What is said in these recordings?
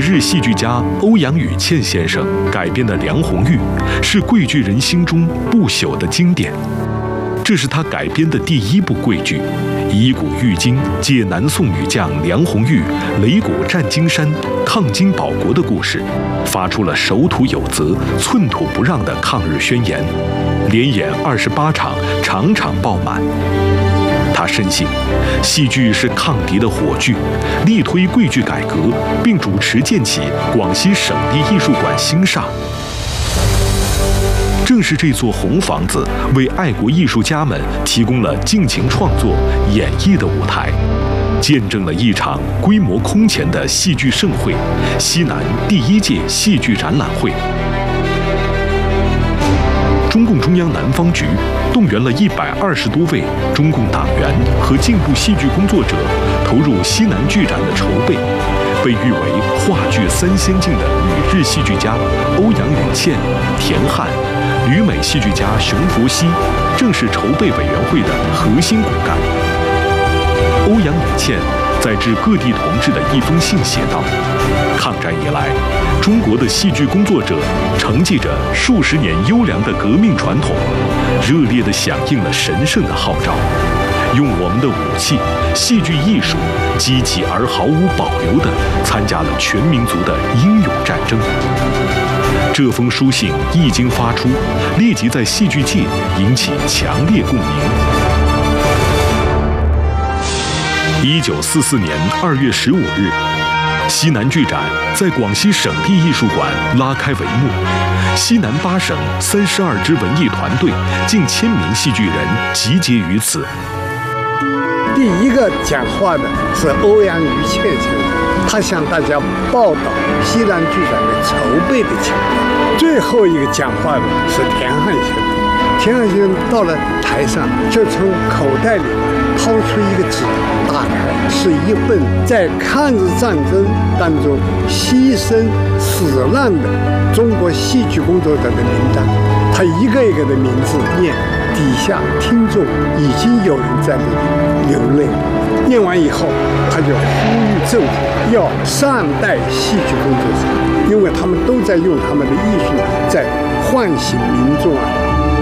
日戏剧家欧阳予倩先生改编的《梁红玉》是桂剧人心中不朽的经典。这是他改编的第一部桂剧，以古喻今，借南宋女将梁红玉擂鼓战金山、抗金保国的故事，发出了守土有责、寸土不让的抗日宣言。连演28场，场场爆满。他深信，戏剧是抗敌的火炬，力推桂剧改革，并主持建起广西省立艺术馆新厦。正是这座红房子，为爱国艺术家们提供了尽情创作、演绎的舞台，见证了一场规模空前的戏剧盛会——西南第1届戏剧展览会。中共中央南方局动员了120多位中共党员和进步戏剧工作者，投入西南剧展的筹备。被誉为话剧3仙境的旅日戏剧家欧阳予倩、田汉，旅美戏剧家熊佛熙，正是筹备委员会的核心骨干。欧阳予倩在致各地同志的一封信写道：“抗战以来，中国的戏剧工作者承继着数十年优良的革命传统，热烈地响应了神圣的号召，用我们的武器——戏剧艺术，积极而毫无保留地参加了全民族的英勇战争。”这封书信一经发出，立即在戏剧界引起强烈共鸣。1944年2月15日，西南剧展在广西省立艺术馆拉开帷幕。西南8省32支文艺团队，近1000名戏剧人集结于此。 第一个讲话的是欧阳予倩先生，他向大家报道西南剧展的筹备的情况。最后一个讲话的是田汉先生，田汉先生到了台上，就从口袋里掏出一个纸，打开是一份在抗日战争当中牺牲死难的中国戏剧工作者的名单，他一个一个的名字念，底下听众已经有人在那里流泪。念完以后，他就呼吁政府要善待戏剧工作者，因为他们都在用他们的艺术在唤醒民众啊。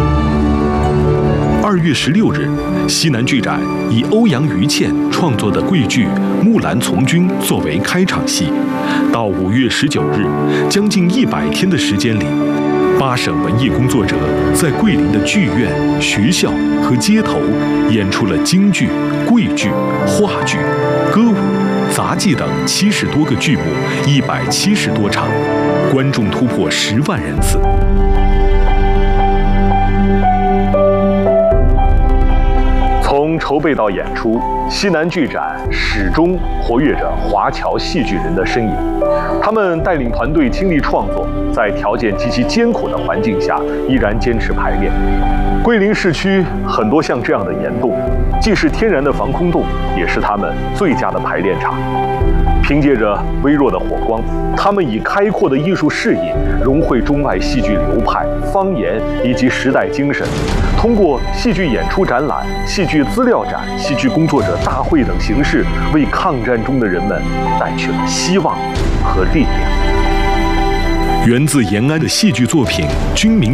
2月16日，西南剧展以欧阳予倩创作的桂剧《木兰从军》作为开场戏。到5月19日，将近100天的时间里，8省文艺工作者在桂林的剧院、学校和街头演出了京剧、桂剧、话剧、歌舞、杂技等70多个剧目，170多场，观众突破10万人次。从筹备到演出，西南剧展始终活跃着华侨戏剧人的身影。他们带领团队倾力创作，在条件极其艰苦的环境下，依然坚持排练。桂林市区很多像这样的岩洞，既是天然的防空洞，也是他们最佳的排练场。凭借着微弱的火光，他们以开阔的艺术视野，融汇中外戏剧流派、方言以及时代精神，通过戏剧演出展览、戏剧资料展、戏剧工作者大会等形式，为抗战中的人们带去了希望和力量。源自延安的戏剧作品《军民》